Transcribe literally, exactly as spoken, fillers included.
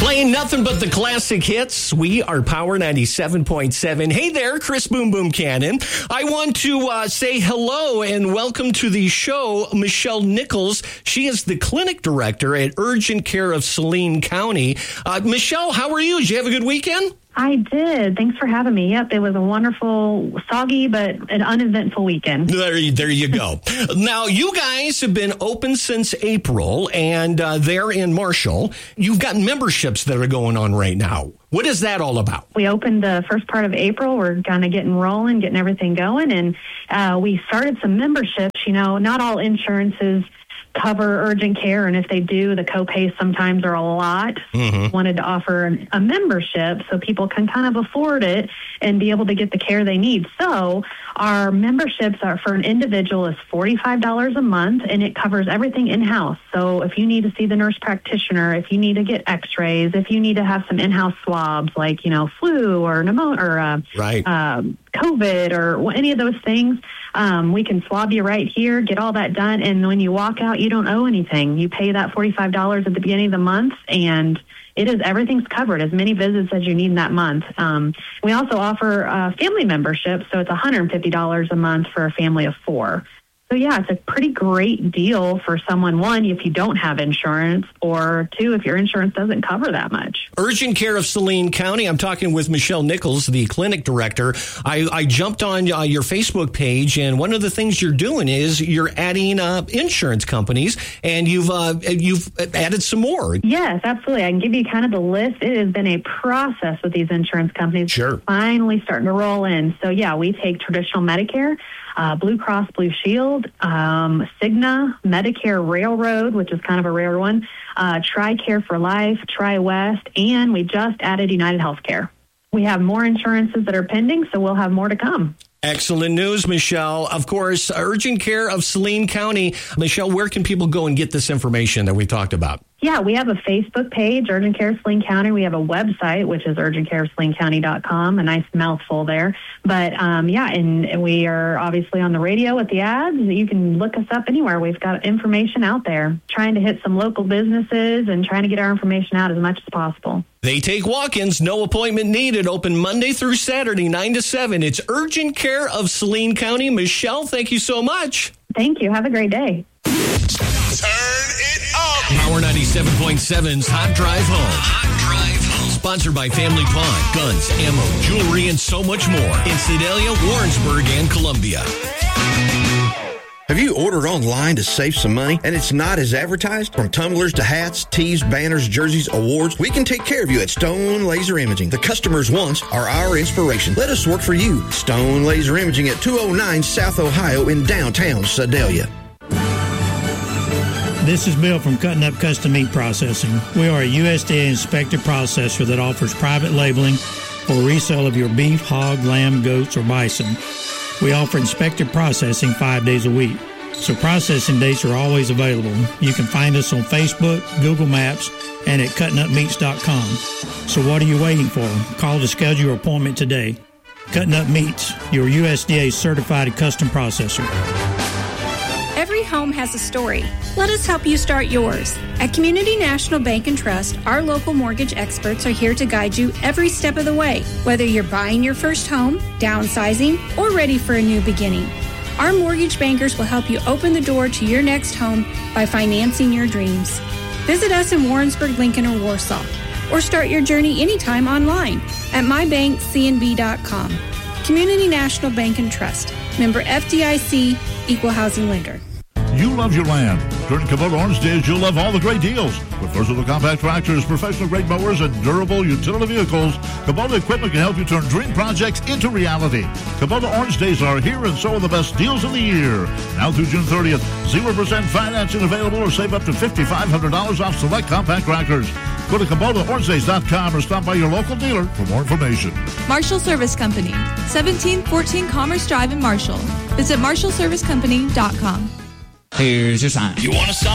Playing nothing but the classic hits. We are Power ninety-seven point seven. Hey there, Chris Boom Boom Cannon. I want to uh, say hello and welcome to the show, Michelle Nichols. She is the clinic director at Urgent Care of Saline County. Uh, Michelle, how are you? Did you have a good weekend? I did. Thanks for having me. Yep, it was a wonderful, soggy, but an uneventful weekend. There, there you go. Now, you guys have been open since April, and uh, they're in Marshall. You've got memberships that are going on right now. What is that all about? We opened the first part of April. We're kind of getting rolling, getting everything going, and uh, we started some memberships. You know, not all insurances cover urgent care, and if they do, the copays sometimes are a lot. Mm-hmm. Wanted to offer a membership so people can kind of afford it and be able to get the care they need. So our memberships are for an individual is forty-five dollars a month, and it covers everything in-house. So if you need to see the nurse practitioner, if you need to get x-rays, if you need to have some in-house swabs like, you know, flu or pneumonia or uh, right. um, COVID or any of those things, um, we can swab you right here, get all that done, and when you walk out, you don't owe anything. You pay that forty-five dollars at the beginning of the month, and it is everything's covered, as many visits as you need in that month. Um, we also offer uh, family membership, so it's one hundred fifty dollars a month for a family of four. So, yeah, it's a pretty great deal for someone, one, if you don't have insurance, or two, if your insurance doesn't cover that much. Urgent Care of Saline County. I'm talking with Michelle Nichols, the clinic director. I, I jumped on uh, your Facebook page, and one of the things you're doing is you're adding uh, insurance companies, and you've uh, you've added some more. Yes, absolutely. I can give you kind of the list. It has been a process with these insurance companies. Sure. Finally starting to roll in. So, yeah, we take traditional Medicare, Uh, Blue Cross Blue Shield, um, Cigna, Medicare Railroad, which is kind of a rare one, uh, TRICARE for Life, TriWest, and we just added United Healthcare. We have more insurances that are pending, so we'll have more to come. Excellent news, Michelle. Of course, Urgent Care of Saline County. Michelle, where can people go and get this information that we talked about? Yeah, we have a Facebook page, Urgent Care of Saline County. We have a website, which is urgent care of saline county dot com, a nice mouthful there. But, um, yeah, and we are obviously on the radio with the ads. You can look us up anywhere. We've got information out there, trying to hit some local businesses and trying to get our information out as much as possible. They take walk-ins, no appointment needed, open Monday through Saturday, nine to seven. It's Urgent Care of Saline County. Michelle, thank you so much. Thank you. Have a great day. Turn it up. Power ninety-seven point seven's Hot Drive Home. Hot Drive Home. Sponsored by Family Pawn, guns, ammo, jewelry, and so much more in Sedalia, Warrensburg, and Columbia. Have you ordered online to save some money and it's not as advertised? From tumblers to hats, tees, banners, jerseys, awards, we can take care of you at Stone Laser Imaging. The customer's wants are our inspiration. Let us work for you. Stone Laser Imaging at two oh nine South Ohio in downtown Sedalia. This is Bill from Cutting Up Custom Meat Processing. We are a U S D A-inspected processor that offers private labeling for resale of your beef, hog, lamb, goats, or bison. We offer inspected processing five days a week, so processing dates are always available. You can find us on Facebook, Google Maps, and at cutting up meats dot com. So what are you waiting for? Call to schedule your appointment today. Cutting Up Meats, your U S D A-certified custom processor. Every home has a story. Let us help you start yours. At Community National Bank and Trust, our local mortgage experts are here to guide you every step of the way, whether you're buying your first home, downsizing, or ready for a new beginning. Our mortgage bankers will help you open the door to your next home by financing your dreams. Visit us in Warrensburg, Lincoln, or Warsaw, or start your journey anytime online at my bank c n b dot com. Community National Bank and Trust. Member F D I C, Equal Housing Lender. You love your land. During Kubota Orange Days, you'll love all the great deals. With versatile compact tractors, professional-grade mowers, and durable utility vehicles, Kubota equipment can help you turn dream projects into reality. Kubota Orange Days are here, and so are the best deals of the year. Now through June thirtieth, zero percent financing available, or save up to five thousand five hundred dollars off select compact tractors. Go to Kubota Orange Days dot com or stop by your local dealer for more information. Marshall Service Company, seventeen fourteen Commerce Drive in Marshall. Visit marshall service company dot com. Here's your sign. You want to sign?